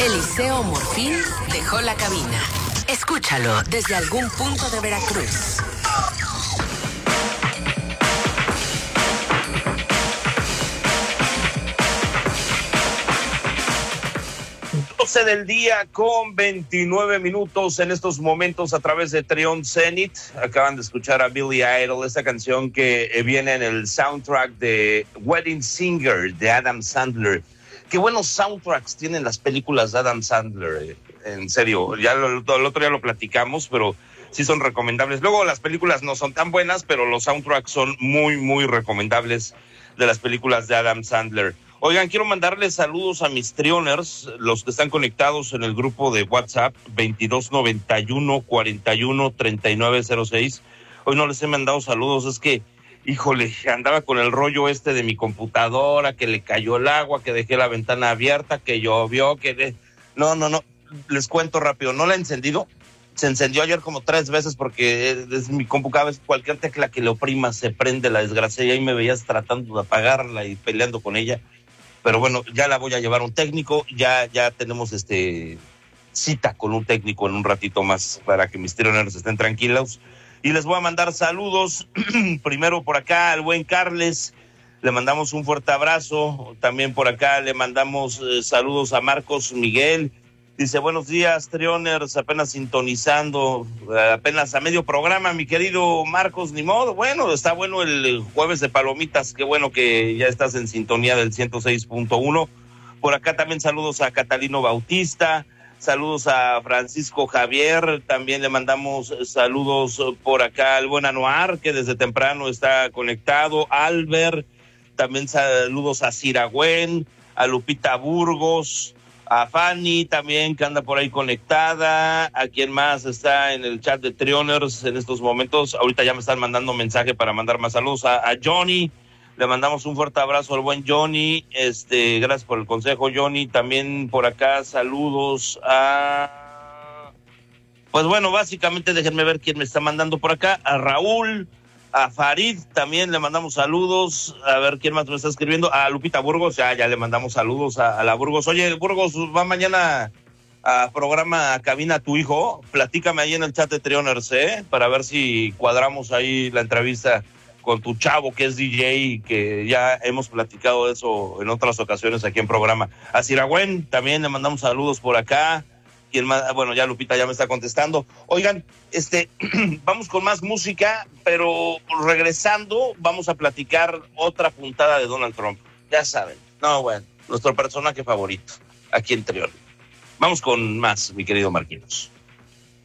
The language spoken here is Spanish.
Eliseo Morfín dejó la cabina. Escúchalo desde algún punto de Veracruz. Del día con 29 minutos en estos momentos a través de Trion Zenith. Acaban de escuchar a Billy Idol, esta canción que viene en el soundtrack de Wedding Singer de Adam Sandler. Qué buenos soundtracks tienen las películas de Adam Sandler, en serio. Ya el otro día lo platicamos, pero sí son recomendables. Luego las películas no son tan buenas, pero los soundtracks son muy, muy recomendables de las películas de Adam Sandler. Oigan, quiero mandarles saludos a mis Trioners, los que están conectados en el grupo de WhatsApp 2291-41-3906. Hoy no les he mandado saludos, es que, híjole, andaba con el rollo de mi computadora, que le cayó el agua, que dejé la ventana abierta, que llovió, No, les cuento rápido, no la he encendido. Se encendió ayer como 3 veces porque es mi compu, cada vez cualquier tecla que le oprima se prende la desgracia, y ahí me veías tratando de apagarla y peleando con ella. Pero bueno, ya la voy a llevar a un técnico, ya tenemos cita con un técnico en un ratito más para que mis Trioners estén tranquilos. Y les voy a mandar saludos, primero por acá al buen Carles, le mandamos un fuerte abrazo. También por acá le mandamos saludos a Marcos Miguel. Dice, buenos días, Trioners, apenas sintonizando, apenas a medio programa, mi querido Marcos, ni modo. Bueno, está bueno el jueves de palomitas, qué bueno que ya estás en sintonía del 106.1. Por acá también saludos a Catalino Bautista, saludos a Francisco Javier, también le mandamos saludos por acá al buen Anuar, que desde temprano está conectado, Albert, también saludos a Ciragüen, a Lupita Burgos, a Fanny también, que anda por ahí conectada. ¿A quién más está en el chat de Trioners en estos momentos? Ahorita ya me están mandando mensaje para mandar más saludos. A Johnny, le mandamos un fuerte abrazo al buen Johnny. Gracias por el consejo, Johnny. También por acá saludos a... Pues bueno, básicamente déjenme ver quién me está mandando por acá. A Raúl, a Farid también le mandamos saludos. A ver quién más me está escribiendo. A Lupita Burgos, ya le mandamos saludos a la Burgos. Oye, Burgos, va mañana a programa Cabina tu hijo. Platícame ahí en el chat de Trioners, para ver si cuadramos ahí la entrevista con tu chavo que es DJ, que ya hemos platicado de eso en otras ocasiones aquí en programa. A Ciragüen también le mandamos saludos por acá. ¿Quién más? Bueno, ya Lupita ya me está contestando. Oigan, vamos con más música, pero regresando vamos a platicar otra puntada de Donald Trump. Ya saben, nuestro personaje favorito aquí en Trion. Vamos con más, mi querido Marquinos.